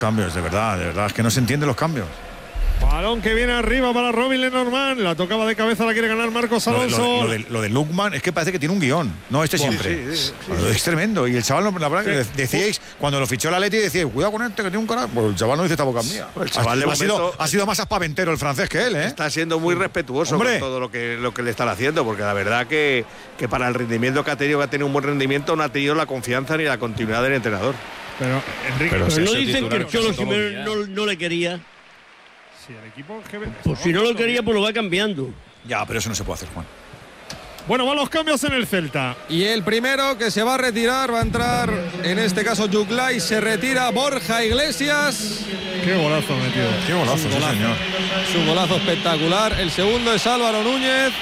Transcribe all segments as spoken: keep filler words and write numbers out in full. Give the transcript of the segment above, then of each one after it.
Cambios, de verdad, de verdad, es que no se entienden los cambios. Balón que viene arriba para Robin Lenormand. La tocaba de cabeza, la quiere ganar Marcos Alonso. Lo de, lo de, lo de, lo de Lukman es que parece que tiene un guión. No, este Bueno, siempre. sí, sí, sí, sí. Es tremendo. Y el chaval, la verdad, que sí. decíais, cuando lo fichó el Atleti, decíais, cuidado con este que tiene un carácter. Pues el chaval no dice esta boca mía. El chaval de ha, momento sido, ha sido más aspaventero el francés que él, ¿eh? Está siendo muy respetuoso Hombre. con todo lo que, lo que le están haciendo, porque la verdad que, que para el rendimiento que ha tenido, que ha tenido un buen rendimiento, no ha tenido la confianza ni la continuidad del entrenador. Pero, Enrique, pero, pero pero no dicen que el Cholo Simeone no, no le quería. Sí, el equipo que pues si no lo quería, pues lo va cambiando. Ya, pero eso no se puede hacer, Juan. Bueno, van los cambios en el Celta. Y el primero que se va a retirar va a entrar, en este caso Juglai, se retira Borja Iglesias. Qué golazo metido. Qué golazo, Es un sí, golazo. señor. Es un golazo espectacular. El segundo es Álvaro Núñez.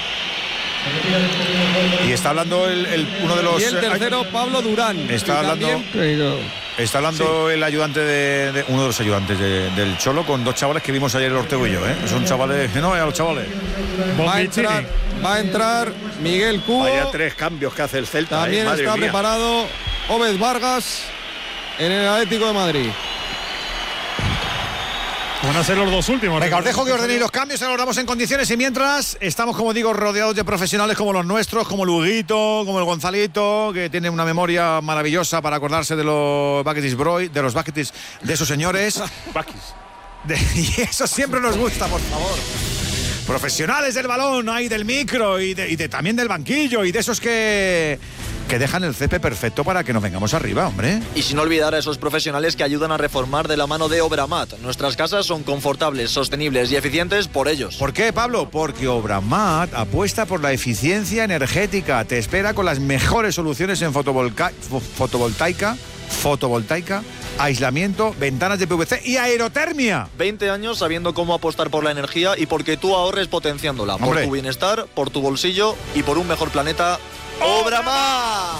Y está hablando el, el, uno de los. Y el tercero, Pablo Durán. Está hablando. También, Está hablando sí. el ayudante de, de. Uno de los ayudantes de, del Cholo con dos chavales que vimos ayer el Ortego y yo, ¿eh? Son chavales. No, a los chavales. Va a entrar, va a entrar Miguel Cubo. Vaya tres cambios que hace el Celta. También eh, está mía. preparado Obed Vargas en el Atlético de Madrid. Van a ser los dos últimos. Venga, os dejo que ordenéis los cambios, ahora lo damos en condiciones y mientras estamos, como digo, rodeados de profesionales como los nuestros, como el Huguito, como el Gonzalito, que tiene una memoria maravillosa para acordarse de los Baquetis Broy, de los Baquetis, de esos señores. de, y eso siempre nos gusta, por favor. Profesionales del balón, ahí del micro y, de, y de, también del banquillo y de esos que... que dejan el césped perfecto para que nos vengamos arriba, hombre. Y sin olvidar a esos profesionales que ayudan a reformar de la mano de Obramat. Nuestras casas son confortables, sostenibles y eficiencias por ellos. ¿Por qué, Pablo? Porque Obramat apuesta por la eficiencia energética. Te espera con las mejores soluciones en fotovolca- fotovoltaica, fotovoltaica, aislamiento, ventanas de P V C y aerotermia. veinte años sabiendo cómo apostar por la energía y porque tú ahorres potenciándola. Hombre. Por tu bienestar, por tu bolsillo y por un mejor planeta. ¡Obramat!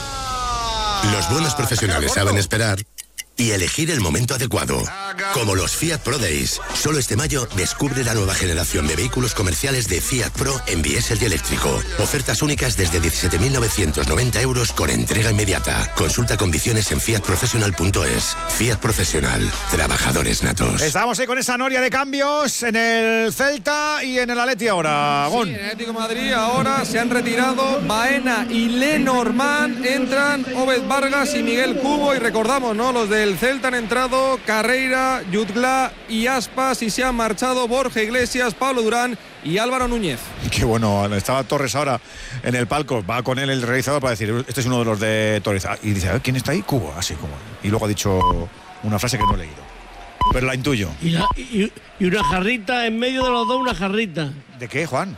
Los buenos profesionales saben esperar y elegir el momento adecuado. Como los Fiat Pro Days. Solo este mayo descubre la nueva generación de vehículos comerciales de Fiat Pro en diésel y eléctrico. Ofertas únicas desde diecisiete mil novecientos noventa euros con entrega inmediata. Consulta condiciones en fiat professional punto es. Fiat Profesional. Trabajadores natos. Estamos ahí con esa noria de cambios en el Celta y en el Atleti ahora. Sí, en el Atlético de Madrid ahora se han retirado Baena y Lenormand. Entran Obed Vargas y Miguel Cubo. Y recordamos, ¿no? Los del Celta han entrado Carreira, Jutgla y Aspas. Y se han marchado Borja Iglesias, Pablo Durán y Álvaro Núñez. Qué bueno, estaba Torres ahora en el palco. Va con él el realizador para decir, este es uno de los de Torres. Y dice, a ver, ¿quién está ahí? Cubo, así como. Y luego ha dicho una frase que no he leído, pero la intuyo. Y, la, y, y una jarrita, en medio de los dos, una jarrita. ¿De qué, Juan?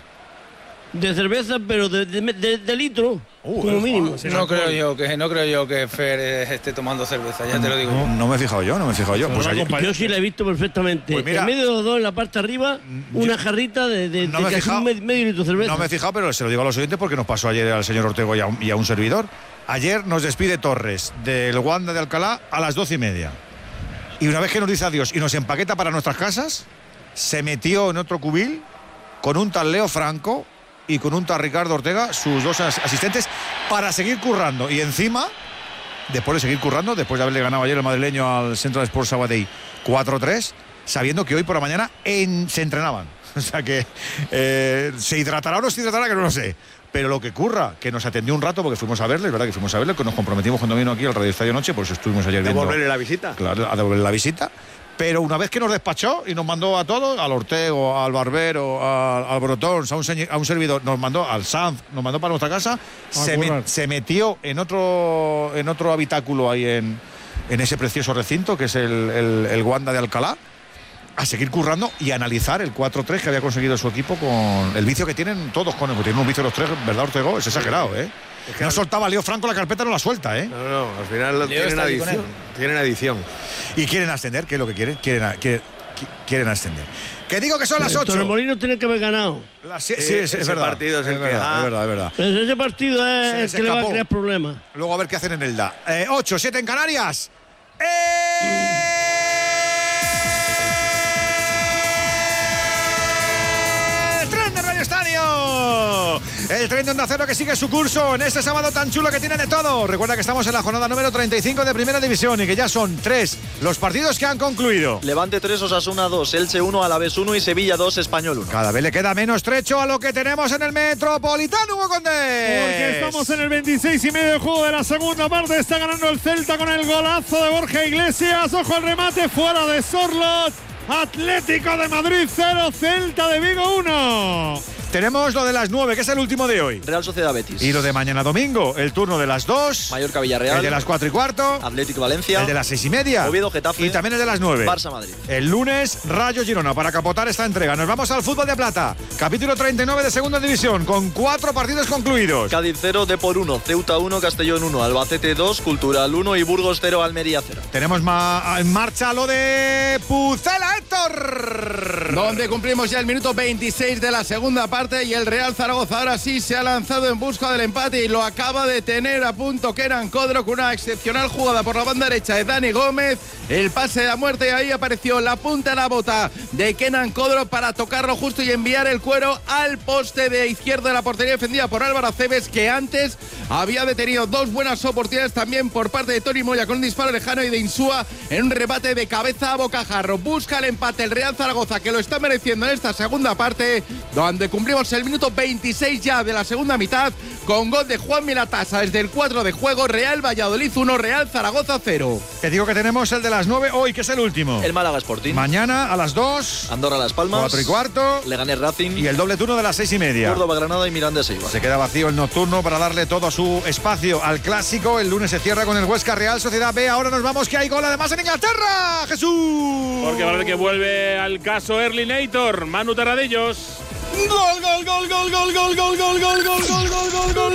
De cerveza, pero de, de, de, de litro, uh, como mínimo. No creo yo que no creo yo que Fer esté tomando cerveza, ya te lo digo. No, no me he fijado yo, no me he fijado yo. Pues ayer, yo sí la he visto perfectamente. Pues mira, en medio de los dos, en la parte de arriba, una jarrita de, de, no de me casi fijado, un medio litro de cerveza. No me he fijado, pero se lo digo a los oyentes porque nos pasó ayer al señor Ortego y a un, y a un servidor. Ayer nos despide Torres del Wanda de Alcalá a las doce y media. Y una vez que nos dice adiós y nos empaqueta para nuestras casas, se metió en otro cubil con un tal Leo Franco y con un tal Ricardo Ortega, sus dos asistentes, para seguir currando. Y encima, después de seguir currando, después de haberle ganado ayer el madrileño al Central Sports Sabadell cuatro tres, sabiendo que hoy por la mañana en, se entrenaban. O sea que eh, se hidratará o no se hidratará, que no lo sé. Pero lo que curra, que nos atendió un rato porque fuimos a verle, es verdad que fuimos a verle, que nos comprometimos cuando vino aquí al Radio Estadio Noche, por eso estuvimos ayer viendo. ¿Devolverle la visita? Claro, a devolverle la visita. Pero una vez que nos despachó y nos mandó a todos, al Ortego, al Barbero, al, al Brotón, a un, a un servidor, nos mandó al Sanz, nos mandó para nuestra casa, se, me, se metió en otro en otro habitáculo ahí en, en ese precioso recinto que es el, el, el Wanda de Alcalá, a seguir currando y analizar el cuatro tres que había conseguido su equipo con el vicio que tienen todos con él. Tienen un vicio los tres, ¿verdad, Ortego? Es exagerado, ¿eh? Es que no soltaba a Leo Franco la carpeta, no la suelta, ¿eh? No, no, al final Leo tienen adición. Tienen adición. Y quieren ascender, ¿qué es lo que quieren? Quieren, quieren, quieren ascender. Que digo que son las ocho. Torremolinos tiene que haber ganado. La, sí, sí, es, es verdad. Partido es, el es, verdad, es verdad, es verdad. Pero ese partido es se, el que se le va a crear problemas. Luego a ver qué hacen en el D A. Eh, ocho, siete en Canarias. ¡Eh! El tren de Onda Cero que sigue su curso en este sábado tan chulo que tiene de todo. Recuerda que estamos en la jornada número treinta y cinco de Primera División y que ya son tres los partidos que han concluido. Levante tres, Osasuna dos, Elche uno, Alavés uno y Sevilla dos, Español uno. Cada vez le queda menos trecho a lo que tenemos en el Metropolitano, Hugo Condés. Porque estamos en el veintiséis y medio de juego de la segunda parte. Está ganando el Celta con el golazo de Borja Iglesias. Ojo al remate fuera de Sorloth. Atlético de Madrid cero, Celta de Vigo uno. Tenemos lo de las nueve, que es el último de hoy. Real Sociedad Betis. Y lo de mañana domingo, el turno de las dos. Mallorca Villarreal. El de las cuatro y cuarto. Atlético Valencia. El de las seis y media. Oviedo Getafe. Y también el de las nueve. Barça Madrid. El lunes, Rayo Girona, para capotar esta entrega. Nos vamos al fútbol de plata. Capítulo treinta y nueve de segunda división, con cuatro partidos concluidos. Cádiz cero, Depor uno, Ceuta uno, Castellón uno, Albacete dos, Cultural uno y Burgos cero, Almería cero. Tenemos ma- en marcha lo de Pucela, Héctor. Donde cumplimos ya el minuto veintiséis de la segunda parte y el Real Zaragoza ahora sí se ha lanzado en busca del empate y lo acaba de tener a punto Kenan Kodro con una excepcional jugada por la banda derecha de Dani Gómez. El pase de la muerte y ahí apareció la punta de la bota de Kenan Kodro para tocarlo justo y enviar el cuero al poste de izquierda de la portería defendida por Álvaro Aceves, que antes había detenido dos buenas oportunidades también por parte de Toni Moya con un disparo lejano y de Insúa en un rebate de cabeza a bocajarro. Busca el empate el Real Zaragoza, que lo está mereciendo en esta segunda parte, donde cumplimos el minuto veintiséis ya de la segunda mitad con gol de Juan Milatasa desde el cuatro de juego. Real Valladolid uno, Real Zaragoza cero. Te digo que tenemos el de las nueve hoy, que es el último. El Málaga Sporting. Mañana a las dos. Andorra Las Palmas. Cuatro y cuarto. Leganés Racing. Y el doble turno de las seis y media. Córdoba Granada y Mirandés Eibar. Se queda vacío el nocturno para darle todo su espacio al clásico. El lunes se cierra con el Huesca Real Sociedad B. Ahora nos vamos, que hay gol además en Inglaterra. ¡Jesús! Porque parece que vuelve al caso Erlinator. Manu Terradillos. Gol, gol, gol, gol, gol, gol, gol, gol, gol, gol, gol, gol, gol, gol.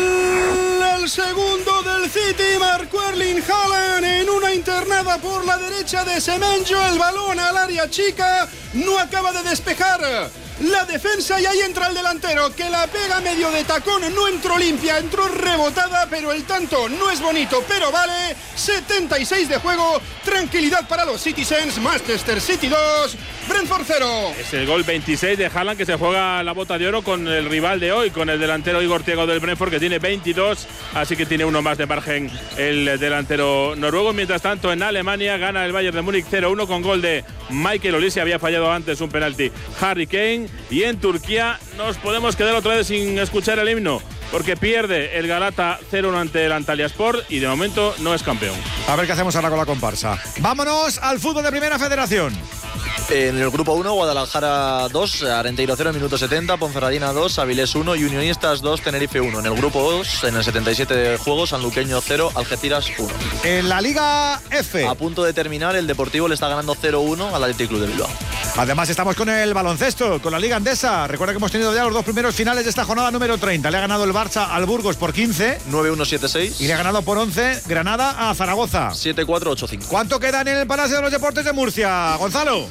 El segundo del City marcó Erling Haaland en una internada por la derecha de Semenyo. El balón al área chica, no acaba de despejar la defensa y ahí entra el delantero, que la pega medio de tacón. No entró limpia, entró rebotada, pero el tanto no es bonito, pero vale. setenta y seis de juego, tranquilidad para los Citizens. Manchester City dos, Brentford cero. Es el gol veintiséis de Haaland, que se juega la bota de oro con el rival de hoy, con el delantero Igor Thiago del Brentford, que tiene veintidós, así que tiene uno más de margen el delantero noruego. Mientras tanto, en Alemania gana el Bayern de Múnich cero uno con gol de Michael Olise. Había fallado antes un penalti Harry Kane. Y en Turquía nos podemos quedar otra vez sin escuchar el himno, porque pierde el Galata cero uno ante el Antalyaspor y de momento no es campeón. A ver qué hacemos ahora con la comparsa. Vámonos al fútbol de Primera Federación. En el grupo uno, Guadalajara dos, Arenteiro cero, minuto setenta, Ponferradina dos, Avilés uno y Unionistas dos, Tenerife uno. En el grupo dos, en el setenta y siete de juego, Sanluqueño cero, Algeciras uno. En la Liga F. A punto de terminar, el Deportivo le está ganando cero uno al Athletic Club de Bilbao. Además estamos con el baloncesto, con la Liga Andesa. Recuerda que hemos tenido ya los dos primeros finales de esta jornada número treinta. Le ha ganado el Barça al Burgos por quince. nueve uno siete seis. Y le ha ganado por once Granada a Zaragoza. siete cuatro ocho cinco. ¿Cuánto queda en el Palacio de los Deportes de Murcia, Gonzalo?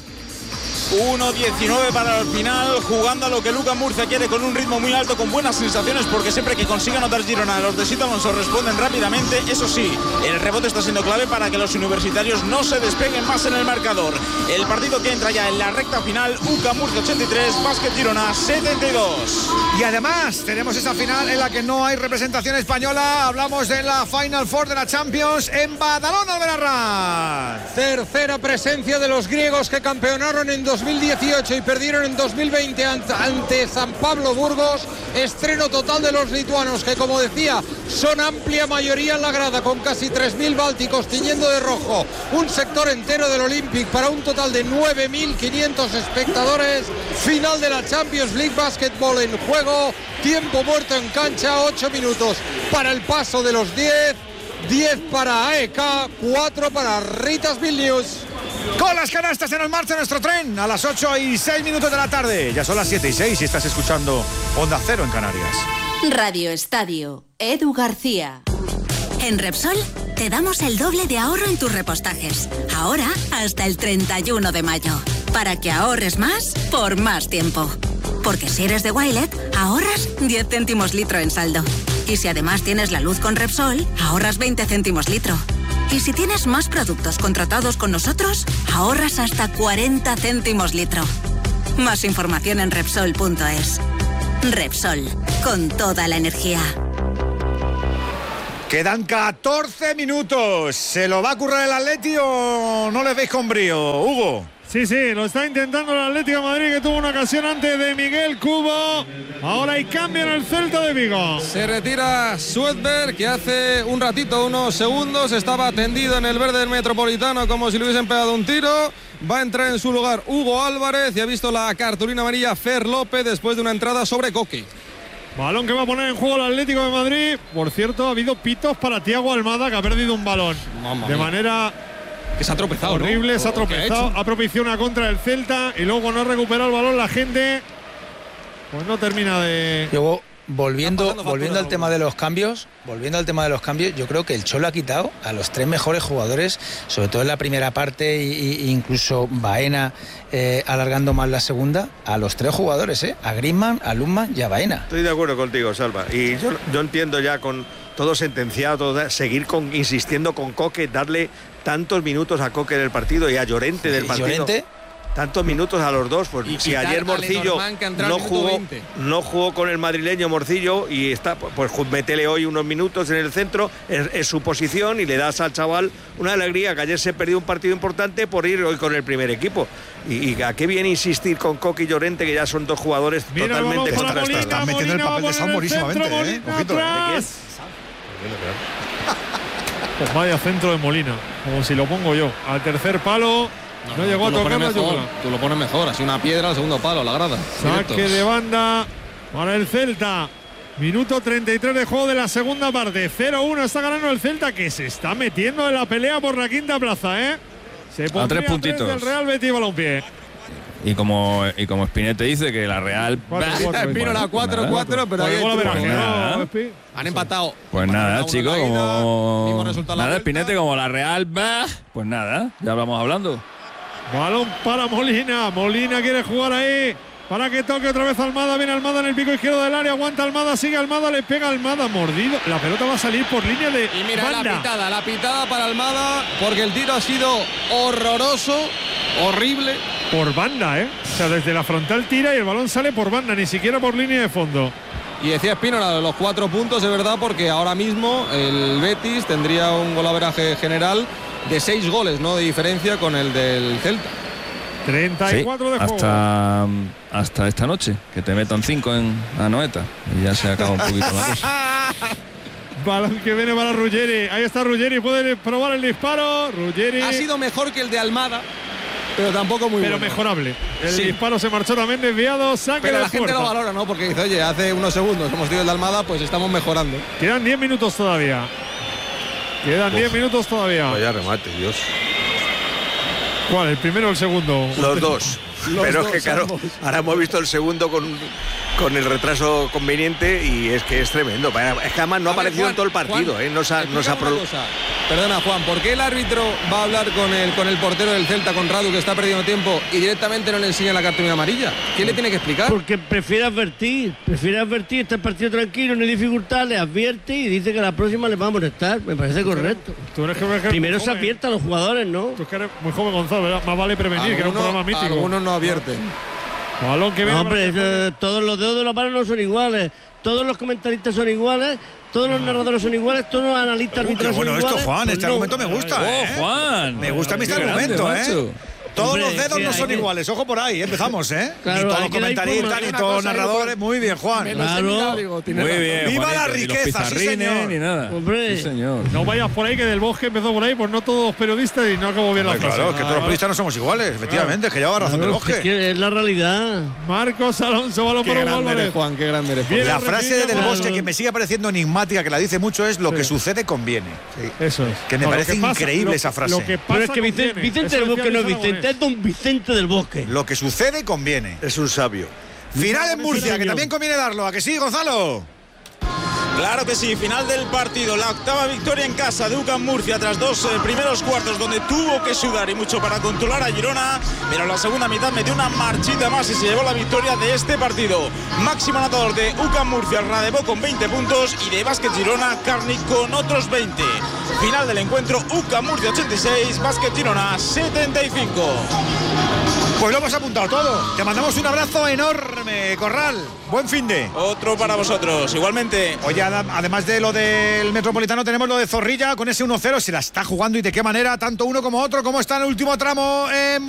uno diecinueve para el final, jugando a lo que Lucas Murcia quiere, con un ritmo muy alto, con buenas sensaciones, porque siempre que consiga anotar Girona, los de Sito Alonso responden rápidamente. Eso sí, el rebote está siendo clave para que los universitarios no se despeguen más en el marcador. El partido que entra ya en la recta final, U C A Murcia ochenta y tres, Básquet Girona setenta y dos. Y además tenemos esa final en la que no hay representación española. Hablamos de la Final Four de la Champions en Badalona, Albenarra. Tercera presencia de los griegos, que campeonaron en dos mil dieciocho y perdieron en dos mil veinte ante San Pablo Burgos. Estreno total de los lituanos, que, como decía, son amplia mayoría en la grada, con casi tres mil bálticos tiñendo de rojo un sector entero del Olympic, para un total de nueve mil quinientos espectadores. Final de la Champions League Basketball en juego, tiempo muerto en cancha, ocho minutos para el paso de los diez, diez para A E K, cuatro para Ritas Vilnius. Con las canastas en el marcha nuestro tren a las ocho y seis minutos de la tarde. Ya son las siete y seis y estás escuchando Onda Cero en Canarias. Radio Estadio, Edu García. En Repsol te damos el doble de ahorro en tus repostajes. Ahora hasta el treinta y uno de mayo. Para que ahorres más por más tiempo. Porque si eres de Wilet, ahorras diez céntimos litro en saldo. Y si además tienes la luz con Repsol, ahorras veinte céntimos litro. Y si tienes más productos contratados con nosotros, ahorras hasta cuarenta céntimos litro. Más información en Repsol punto es. Repsol, con toda la energía. Quedan catorce minutos. ¿Se lo va a currar el Atleti o no les veis con brío, Hugo? Sí, sí, lo está intentando el Atlético de Madrid, que tuvo una ocasión antes de Miguel Cubo. Ahora hay cambio en el Celta de Vigo. Se retira Suedberg, que hace un ratito, unos segundos, estaba tendido en el verde del Metropolitano como si le hubiesen pegado un tiro. Va a entrar en su lugar Hugo Álvarez y ha visto la cartulina amarilla Fer López después de una entrada sobre Coque. Balón que va a poner en juego el Atlético de Madrid. Por cierto, ha habido pitos para Thiago Almada, que ha perdido un balón. Mamma de mía. manera que se ha tropezado, horrible, ¿no? se ha tropezado, ha, ha propiciado una contra del Celta y luego no ha recuperado el balón la gente. Pues no termina de. Luego, volviendo, volviendo al tema de los cambios, volviendo al tema de los cambios, yo creo que el Cholo ha quitado a los tres mejores jugadores, sobre todo en la primera parte, e incluso Baena eh, alargando más la segunda, a los tres jugadores, ¿eh? A Griezmann, a Lundmann y a Baena. Estoy de acuerdo contigo, Salva. Y yo, yo entiendo ya con todo sentenciado, todo, seguir con, insistiendo con Coque, darle tantos minutos a Coque del partido y a Llorente del partido. ¿Llorente? Tantos minutos a los dos, pues y si ayer Morcillo no jugó, no jugó con el madrileño Morcillo y está, pues métele hoy unos minutos en el centro, es, es su posición y le das al chaval una alegría, que ayer se perdió un partido importante por ir hoy con el primer equipo. Y, y a qué bien insistir con Coque y Llorente, que ya son dos jugadores Mira, totalmente contrastados. Están metiendo el papel de salmorísimamente, ¿eh? Ojito, ¿eh? Pues vaya centro de Molina, como si lo pongo yo, al tercer palo. No, no llegó a tocar la mejor, tú lo pones mejor, así una piedra al segundo palo, la grada. Saque directo de banda para el Celta. Minuto treinta y tres de juego de la segunda parte. cero uno está ganando el Celta, que se está metiendo en la pelea por la quinta plaza, ¿eh? Se a tres puntitos. Tres del Real Betis Balompié. Y como, y como Spinete dice que la Real. Vino la cuatro cuatro, pero ahí pues han empatado. Pues nada, chicos, como. Nada, Spinete, como la Real. Bah, pues nada, ya vamos hablando. Balón para Molina. Molina quiere jugar ahí para que toque otra vez Almada. Viene Almada en el pico izquierdo del área. Aguanta Almada, sigue Almada, le pega Almada. Mordido. La pelota va a salir por línea de Y mira banda. la pitada, la pitada para Almada, porque el tiro ha sido horroroso, horrible. Por banda, ¿eh? O sea, desde la frontal tira y el balón sale por banda, ni siquiera por línea de fondo. Y decía Espínola, los cuatro puntos de verdad, porque ahora mismo el Betis tendría un golaveraje general de seis goles, ¿no? De diferencia con el del Celta. treinta y cuatro sí, de juego. Hasta, hasta esta noche, que te metan cinco en Anoeta y ya se acaba un poquito la cosa. Balón que viene para Ruggeri. Ahí está Ruggeri, puede probar el disparo. Ruggeri. Ha sido mejor que el de Almada, pero tampoco muy pero bueno. mejorable. El sí. disparo se marchó también desviado. Saque pero de la gente puerta. lo valora, ¿no? Porque dice, oye, hace unos segundos hemos tenido el de Almada, pues estamos mejorando. Quedan diez minutos todavía. Quedan diez minutos todavía. Vaya remate, Dios. ¿Cuál? ¿El primero o el segundo? Los dos. Los pero dos, es que claro, ambos. ahora hemos visto el segundo con, con el retraso conveniente y es que es tremendo. Es que además no ha aparecido Juan, en todo el partido, Juan, ¿eh? No se ha, no se ha produ- Perdona, Juan, ¿por qué el árbitro va a hablar con el, con el portero del Celta, con Radu, que está perdiendo tiempo, y directamente no le enseña la cartulina amarilla? ¿Qué le tiene que explicar? Porque prefiere advertir, prefiere advertir, está el partido tranquilo, no hay dificultad, le advierte y dice que la próxima le va a molestar. Me parece correcto. Tú eres que eres Primero muy se joven. advierte a los jugadores, ¿no? Tú es que eres muy joven, Gonzalo, ¿verdad? Más vale prevenir, Alguno, que era un programa mítico. Algunos no advierten. Balón que viene. No, hombre, eh, todos los dedos de la mano no son iguales, todos los comentaristas son iguales, todos los narradores son iguales, todos los analistas Uh, arbitrales qué bueno son esto, iguales. Juan, Pues este no. argumento me gusta, Oh, ¿eh? Juan. Me gusta a mí este Qué grande, argumento, ¿eh? macho. Todos Hombre, los dedos sí, no son que... iguales, ojo por ahí, empezamos, ¿eh? Claro, ni todos hay los que dar comentaristas, información. ni todos los narradores. Muy bien, Juan. Claro. Muy bien. ¡Viva Juanito, la ni los riqueza, sí, pizarrines, señor! Ni nada. Hombre. Sí, señor. No vayas por ahí, que del Bosque empezó por ahí, pues no todos los periodistas y no acabó bien la Hombre, frase. claro, que todos los periodistas no somos iguales, efectivamente, que llevaba razón del Es Bosque. que es la realidad. Marcos Alonso, balón Qué para grande Álvarez. eres, Juan, qué grande eres. Bien. La Viene frase repetida, del claro. Bosque que me sigue pareciendo enigmática, que la dice mucho, es lo Sí. que sucede conviene. Sí. Eso es. Que me No, lo parece pasa- increíble lo- esa frase. Lo que Pero pasa es que Vicente, conviene. Vicente Eso del Bosque decía no es Luis Vicente, es don Vicente del Bosque. Lo que sucede conviene. Es un sabio. Final en Murcia, que también conviene darlo. ¿A que sí, Gonzalo? Claro que sí, final del partido, la octava victoria en casa de UCAM Murcia tras dos eh, primeros cuartos donde tuvo que sudar y mucho para controlar a Girona, pero en la segunda mitad metió una marchita más y se llevó la victoria de este partido. Máximo anotador de UCAM Murcia, Radebó con veinte puntos y de Básquet Girona, Carni con otros veinte. Final del encuentro, UCAM Murcia ochenta y seis, Básquet Girona setenta y cinco. Pues lo hemos apuntado todo. Te mandamos un abrazo enorme, Corral. Buen fin de. Otro para vosotros, igualmente. Oye, además de lo del Metropolitano, tenemos lo de Zorrilla con ese uno cero. Se la está jugando y de qué manera, tanto uno como otro. ¿Cómo está en el último tramo en